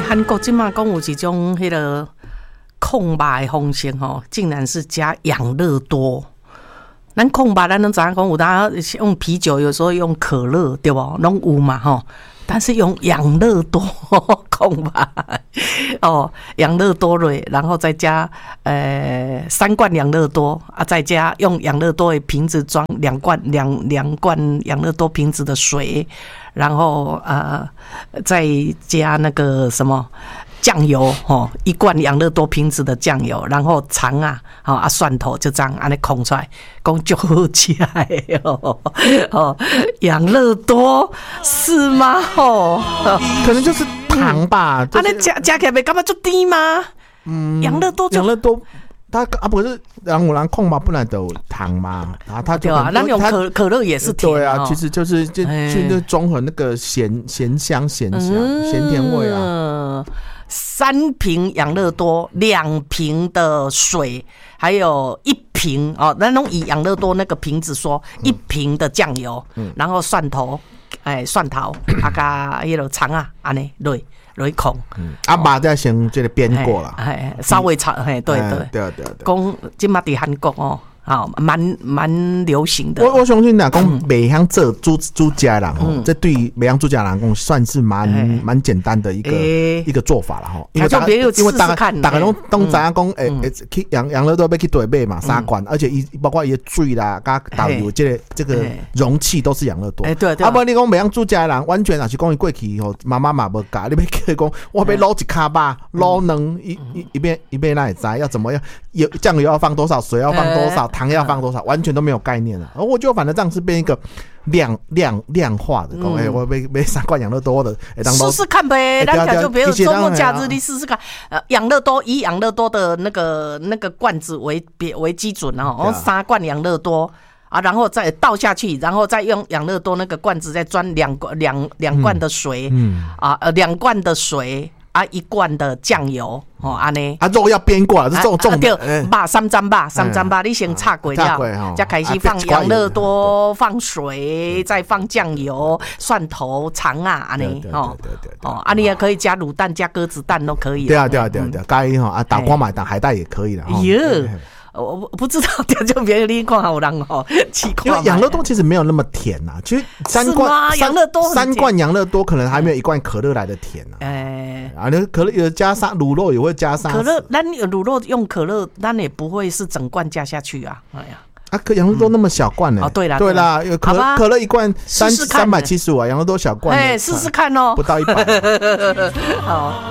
韩国即马讲有一种迄个控肉的方式吼，竟然是加养乐多。咱控肉咱拢知影讲有当用啤酒，有时候用可乐，对不？拢有嘛吼。但是用养乐多控肉哦，养乐多类，然后再加3罐养乐多啊，再加用养乐多的瓶子装两罐养乐多瓶子的水，然后再加那个什么酱油哦，1罐养乐多瓶子的酱油，然后肠啊蒜头就这样安尼控出来，讲就好吃的哦，养乐多是吗？哦， 可能就是糖吧。 安尼加起来没感觉就低吗？养乐多， 它不是有人控嘛，不然都有糖嘛，然后它就对啊，那种可乐也是甜， 对啊，其实就是就综合那个咸香咸甜味啊。 3瓶养乐多，2瓶的水，还有1瓶哦，那种以养乐多那个瓶子说，1瓶的酱油，然后蒜头啊加迄个肠啊，安尼落控， 肉再先这个煸过啦， 稍微炒，对，讲即马伫韩国哦。好，蛮流行的。 我相信啦，讲袂晓做煮家人吼，这对袂晓煮家人讲算是蛮简单的一个做法啦吼。因为大家拢知影讲，去养乐多要去对买嘛，3罐，而且包括伊的水啦、加导游这个容器都是养乐多。 对。 啊，不你讲袂晓煮家人，完全也是讲伊过去吼，妈妈嘛无教，你要叫伊讲，我要捞1卡吧，捞2，一边那会知要怎么样，酱油要放多少，水要放多少。糖要放多少，完全都没有概念了。而我就反正这样是变一个量化的，我买3罐养乐多的， 试试看呗。咱就比如周末假日你试试看，养乐多以养乐多的那个罐子为基准哦，3罐养乐多啊，然后再倒下去，然后再用养乐多那个罐子再装两罐的水，2罐的水。1罐的酱油哦，安尼肉要煸过了，是重的。肉3沾吧，你先炒过了，再开始放养乐多，放水，再放酱油、蒜头、肠啊，安尼哦，你也可以加卤蛋、加鸽子蛋都可以。 对，该哈打光买打海带也可以的。 我不知道，就别人你看好人奇怪。 因为养乐多其实没有那么甜呐，其实3罐养乐多可能还没有1罐可乐来的甜呐。那可乐有加卤肉也会加可乐，那卤肉用可乐，那也不会是整罐加下去啊。 养乐多那么小罐呢？ 对啦， 可乐1罐375啊，养乐多小罐， 试试看哦， 不到100。 好。